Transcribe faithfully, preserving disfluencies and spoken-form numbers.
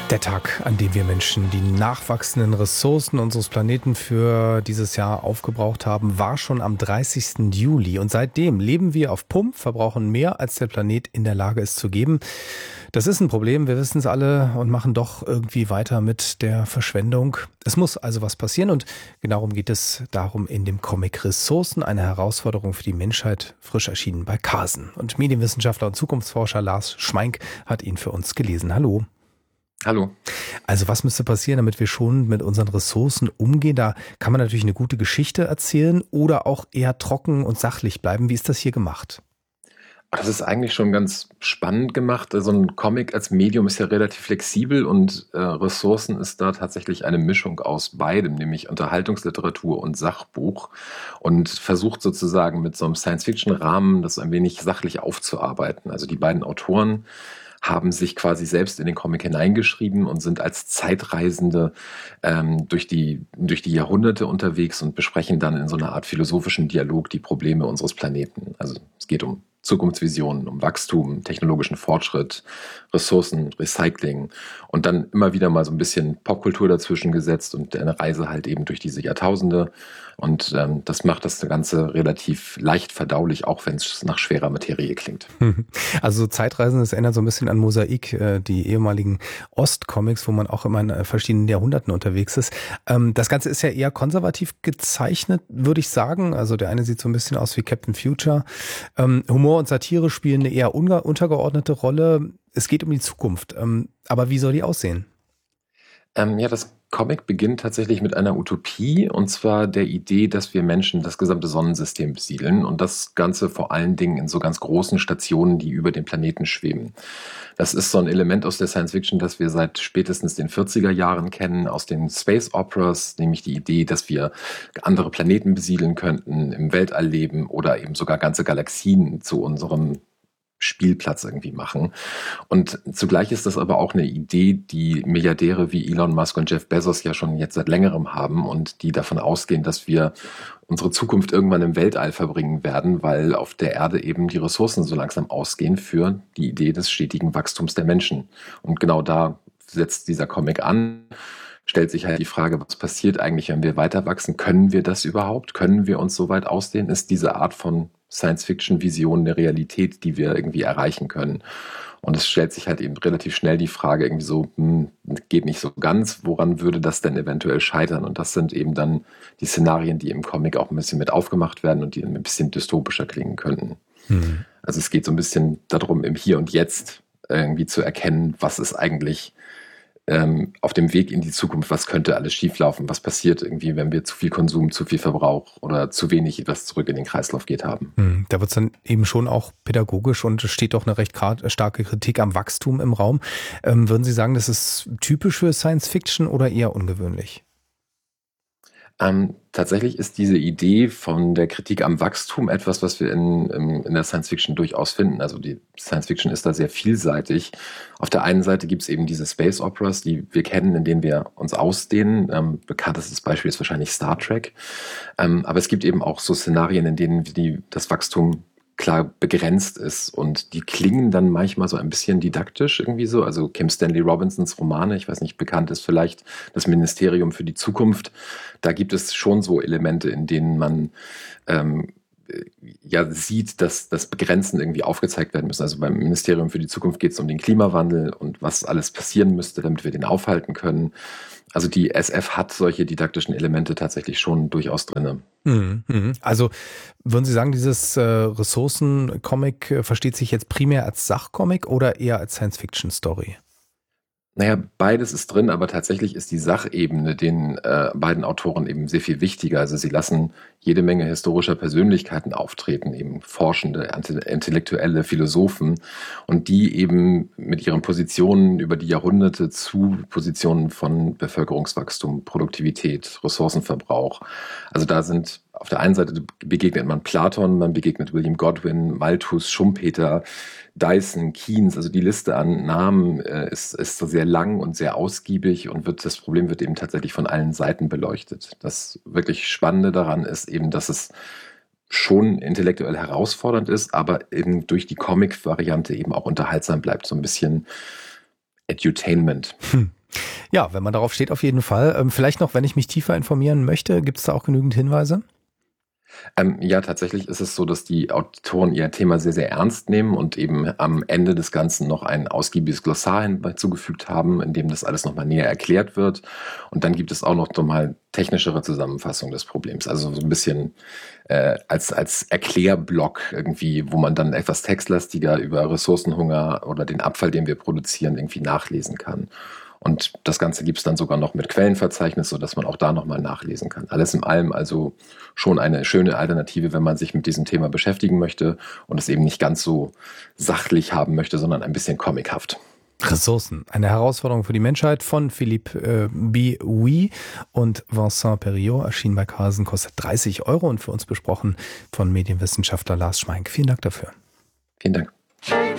Der Tag, an dem wir Menschen die nachwachsenden Ressourcen unseres Planeten für dieses Jahr aufgebraucht haben, war schon am dreißigsten Juli. Und seitdem leben wir auf Pump, verbrauchen mehr, als der Planet in der Lage ist zu geben. Das ist ein Problem, wir wissen es alle und machen doch irgendwie weiter mit der Verschwendung. Es muss also was passieren und genau darum geht es darum in dem Comic Ressourcen, eine Herausforderung für die Menschheit, frisch erschienen bei Carsen. Und Medienwissenschaftler und Zukunftsforscher Lars Schmeink hat ihn für uns gelesen. Hallo. Hallo. Also was müsste passieren, damit wir schon mit unseren Ressourcen umgehen? Da kann man natürlich eine gute Geschichte erzählen oder auch eher trocken und sachlich bleiben. Wie ist das hier gemacht? Das ist eigentlich schon ganz spannend gemacht. So ein Comic als Medium ist ja relativ flexibel und äh, Ressourcen ist da tatsächlich eine Mischung aus beidem, nämlich Unterhaltungsliteratur und Sachbuch und versucht sozusagen mit so einem Science-Fiction-Rahmen das ein wenig sachlich aufzuarbeiten. Also die beiden Autoren haben sich quasi selbst in den Comic hineingeschrieben und sind als Zeitreisende ähm, durch die, durch die Jahrhunderte unterwegs und besprechen dann in so einer Art philosophischen Dialog die Probleme unseres Planeten. Also es geht um Zukunftsvisionen, um Wachstum, technologischen Fortschritt, Ressourcen, Recycling und dann immer wieder mal so ein bisschen Popkultur dazwischen gesetzt und eine Reise halt eben durch diese Jahrtausende. Und ähm, das macht das Ganze relativ leicht verdaulich, auch wenn es nach schwerer Materie klingt. Also Zeitreisen, das erinnert so ein bisschen an Mosaik, äh, die ehemaligen Ostcomics, wo man auch immer in verschiedenen Jahrhunderten unterwegs ist. Ähm, das Ganze ist ja eher konservativ gezeichnet, würde ich sagen. Also der eine sieht so ein bisschen aus wie Captain Future. Ähm, Humor und Satire spielen eine eher unge- untergeordnete Rolle. Es geht um die Zukunft. Ähm, aber wie soll die aussehen? Ähm, ja, das Comic beginnt tatsächlich mit einer Utopie, und zwar der Idee, dass wir Menschen das gesamte Sonnensystem besiedeln und das Ganze vor allen Dingen in so ganz großen Stationen, die über den Planeten schweben. Das ist so ein Element aus der Science Fiction, das wir seit spätestens den vierziger Jahren kennen, aus den Space Operas, nämlich die Idee, dass wir andere Planeten besiedeln könnten, im Weltall leben oder eben sogar ganze Galaxien zu unserem Spielplatz irgendwie machen. Und zugleich ist das aber auch eine Idee, die Milliardäre wie Elon Musk und Jeff Bezos ja schon jetzt seit längerem haben und die davon ausgehen, dass wir unsere Zukunft irgendwann im Weltall verbringen werden, weil auf der Erde eben die Ressourcen so langsam ausgehen für die Idee des stetigen Wachstums der Menschen. Und genau da setzt dieser Comic an. Stellt sich halt die Frage, was passiert eigentlich, wenn wir weiter wachsen? Können wir das überhaupt? Können wir uns so weit ausdehnen? Ist diese Art von Science-Fiction-Vision eine Realität, die wir irgendwie erreichen können? Und es stellt sich halt eben relativ schnell die Frage irgendwie so, hm, geht nicht so ganz, woran würde das denn eventuell scheitern? Und das sind eben dann die Szenarien, die im Comic auch ein bisschen mit aufgemacht werden und die ein bisschen dystopischer klingen könnten. Mhm. Also es geht so ein bisschen darum, im Hier und Jetzt irgendwie zu erkennen, was ist eigentlich auf dem Weg in die Zukunft, was könnte alles schieflaufen, was passiert irgendwie, wenn wir zu viel Konsum, zu viel Verbrauch oder zu wenig etwas zurück in den Kreislauf geht haben. Da wird es dann eben schon auch pädagogisch und es steht doch eine recht starke Kritik am Wachstum im Raum. Ähm, würden Sie sagen, das ist typisch für Science Fiction oder eher ungewöhnlich? Ähm, tatsächlich ist diese Idee von der Kritik am Wachstum etwas, was wir in, in, in der Science Fiction durchaus finden. Also die Science Fiction ist da sehr vielseitig. Auf der einen Seite gibt es eben diese Space Operas, die wir kennen, in denen wir uns ausdehnen. Ähm, bekanntestes Beispiel ist wahrscheinlich Star Trek. Ähm, aber es gibt eben auch so Szenarien, in denen die, das Wachstum klar begrenzt ist und die klingen dann manchmal so ein bisschen didaktisch irgendwie so. Also Kim Stanley Robinsons Romane, ich weiß nicht, bekannt ist vielleicht das Ministerium für die Zukunft. Da gibt es schon so Elemente, in denen man ähm, ja sieht, dass das Begrenzen irgendwie aufgezeigt werden müssen. Also beim Ministerium für die Zukunft geht es um den Klimawandel und was alles passieren müsste, damit wir den aufhalten können. Also die S F hat solche didaktischen Elemente tatsächlich schon durchaus drin. Also würden Sie sagen, dieses äh, Ressourcen-Comic äh, versteht sich jetzt primär als Sachcomic oder eher als Science-Fiction-Story? Naja, beides ist drin, aber tatsächlich ist die Sachebene den äh, beiden Autoren eben sehr viel wichtiger. Also sie lassen jede Menge historischer Persönlichkeiten auftreten, eben Forschende, Intellektuelle, Philosophen und die eben mit ihren Positionen über die Jahrhunderte zu Positionen von Bevölkerungswachstum, Produktivität, Ressourcenverbrauch. Also da sind auf der einen Seite begegnet man Platon, man begegnet William Godwin, Malthus, Schumpeter, Dyson, Keynes, also die Liste an Namen äh, ist, ist sehr lang und sehr ausgiebig und wird, das Problem wird eben tatsächlich von allen Seiten beleuchtet. Das wirklich Spannende daran ist eben, dass es schon intellektuell herausfordernd ist, aber eben durch die Comic-Variante eben auch unterhaltsam bleibt, so ein bisschen Edutainment. Hm. Ja, wenn man darauf steht, auf jeden Fall. Ähm, vielleicht noch, wenn ich mich tiefer informieren möchte, gibt es da auch genügend Hinweise? Ähm, ja, tatsächlich ist es so, dass die Autoren ihr Thema sehr, sehr ernst nehmen und eben am Ende des Ganzen noch ein ausgiebiges Glossar hinzugefügt haben, in dem das alles nochmal näher erklärt wird. Und dann gibt es auch noch nochmal technischere Zusammenfassung des Problems. Also so ein bisschen äh, als, als Erklärblock irgendwie, wo man dann etwas textlastiger über Ressourcenhunger oder den Abfall, den wir produzieren, irgendwie nachlesen kann. Und das Ganze gibt es dann sogar noch mit Quellenverzeichnis, sodass man auch da nochmal nachlesen kann. Alles in allem also schon eine schöne Alternative, wenn man sich mit diesem Thema beschäftigen möchte und es eben nicht ganz so sachlich haben möchte, sondern ein bisschen comichaft. Ressourcen, eine Herausforderung für die Menschheit von Philippe äh, Bioui und Vincent Perriot, erschienen bei Carlsen, kostet dreißig Euro und für uns besprochen von Medienwissenschaftler Lars Schmeink. Vielen Dank dafür. Vielen Dank.